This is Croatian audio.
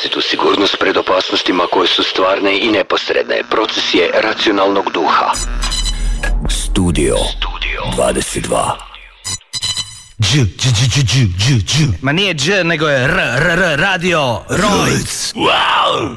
vlastitu sigurnost pred opasnostima koje su stvarne i neposredne. Proces je racionalnog duha. Studio 22. Ma nije dž, nego je radio Rojc. Wow!